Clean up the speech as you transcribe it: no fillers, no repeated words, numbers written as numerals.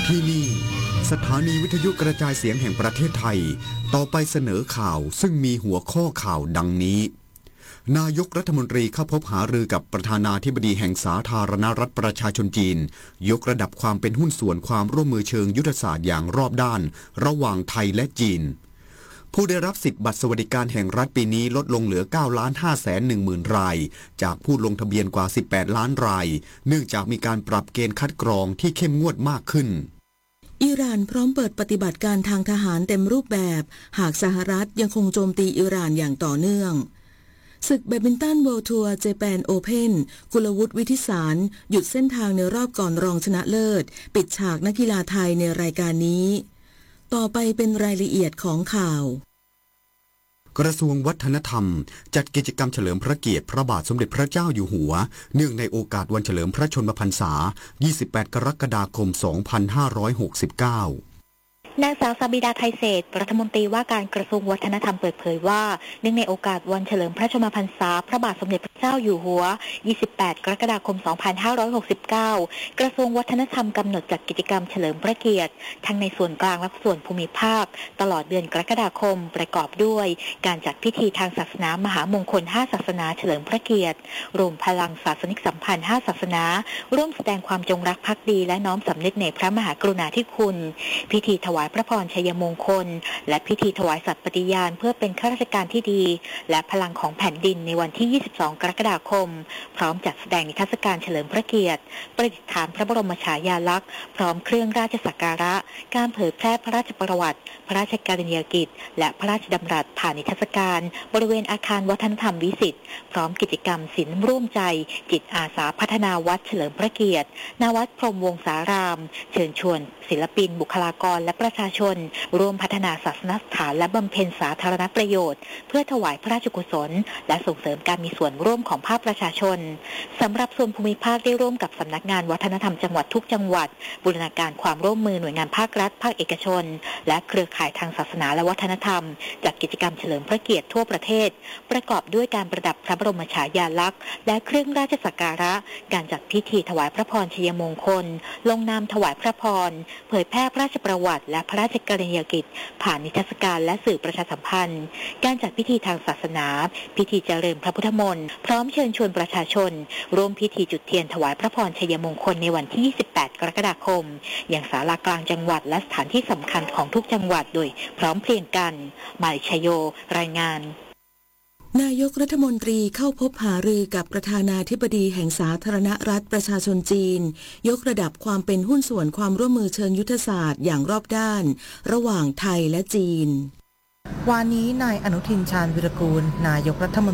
ที่นี่สถานีวิทยุกระจายเสียงแห่งประเทศไทยต่อไปเสนอข่าวซึ่งมีหัวข้อข่าวดังนี้นายกรัฐมนตรีเข้าพบหารือกับประธานาธิบดีแห่งสาธารณรัฐประชาชนจีนยกระดับความเป็นหุ้นส่วนความร่วมมือเชิงยุทธศาสตร์อย่างรอบด้านระหว่างไทยและจีนผู้ได้รับสิทธิบัตรสวัสดิการแห่งรัฐปีนี้ลดลงเหลือ 9,510,000 รายจากผู้ลงทะเบียนกว่า 18 ล้านรายเนื่องจากมีการปรับเกณฑ์คัดกรองที่เข้มงวดมากขึ้นอิหร่านพร้อมเปิดปฏิบัติการทางทหารเต็มรูปแบบหากสหรัฐยังคงโจมตีอิหร่านอย่างต่อเนื่องศึกแบดมินตันเวิลด์ทัวร์เจแปนโอเพ่นกุลวุฒิวิทิสารหยุดเส้นทางในรอบก่อนรองชนะเลิศปิดฉากนักกีฬาไทยในรายการนี้ต่อไปเป็นรายละเอียดของข่าวกระทรวงวัฒนธรรมจัดกิจกรรมเฉลิมพระเกียรติพระบาทสมเด็จพระเจ้าอยู่หัวเนื่องในโอกาสวันเฉลิมพระชนมพรรษา 28 กรกฎาคม 2569 นางสาวซาบิดาไทยเศรษฐ์รัฐมนตรีว่าการกระทรวงวัฒนธรรมเปิดเผยว่าเนื่องในโอกาสวันเฉลิมพระชนมพรรษาพระบาทสมเด็จพระเจ้าอยู่หัว 28 กรกฎาคม 2569 กระทรวงวัฒนธรรมกำหนดจัดกิจกรรมเฉลิมพระเกียรติทั้งในส่วนกลางและส่วนภูมิภาคตลอดเดือนกรกฎาคมประกอบด้วยการจัดพิธีทางศาสนามหามงคล 5 ศาสนาเฉลิมพระเกียรติรวมพลังศาสนิกสัมพันธ์ 5 ศาสนาร่วมแสดงความจงรักภักดีและน้อมสำนึกในพระมหากรุณาธิคุณพิธีถวายพระพรชัยมงคลและพิธีถวายสัตย์ปฏิญาณเพื่อเป็นข้าราชการที่ดีและพลังของแผ่นดินในวันที่ 22 กรกฎาคมพร้อมจัดแสดงนิทรรศการเฉลิมพระเกียรติประดิษฐานพระบรมฉายาลักษณ์พร้อมเครื่องราชสักการะการเผยแพร่พระราชประวัติพระราชกรณียกิจและพระราชดำรัสผ่านนิทรรศการบริเวณอาคารวัฒนธรรมวิสิตพร้อมกิจกรรมศิลป์ร่วมใจจิตอาสาพัฒนาวัดเฉลิมพระเกียรติณวัดพรหมวงศารามเชิญชวนศิลปินบุคลากรและประชาชนร่วมพัฒนาศาสนสถานและบำเพ็ญสาธารณประโยชน์เพื่อถวายพระราชกุศลและส่งเสริมการมีส่วนร่วมของภาคประชาชนสำหรับส่วนภูมิภาคได้ร่วมกับสำนักงานวัฒนธรรมจังหวัดทุกจังหวัดบูรณาการความร่วมมือหน่วยงานภาครัฐภาคเอกชนและเครือข่ายทางศาสนาและวัฒนธรรมจัดกิจกรรมเฉลิมพระเกียรติทั่วประเทศประกอบด้วยการประดับพระบรมฉายาลักษณ์และเครื่องราชสักการะการจัดพิธีถวายพระพรชัยมงคลลงนามถวายพระพรเผยแพร่พระราชประวัติและพระราชกรณียกิจผ่านนิทรรศการและสื่อประชาสัมพันธ์การจัดพิธีทางศาสนาพิธีเจริญพระพุทธมนต์พร้อมเชิญชวนประชาชนร่วมพิธีจุดเทียนถวายพระพรชัยมงคลในวันที่ 28 กรกฎาคมอย่างศาลากลางจังหวัดและสถานที่สำคัญของทุกจังหวัดโดยพร้อมเพรียงกันมาริชโยรายงานนายกรัฐมนตรีเข้าพบหารือกับประธานาธิบดีแห่งสาธารณรัฐประชาชนจีนยกระดับความเป็นหุ้นส่วนความร่วมมือเชิงยุทธศาสตร์อย่างรอบด้านระหว่างไทยและจีนวันนี้นายอนุทินชาญวิรากูลนายกรัฐมน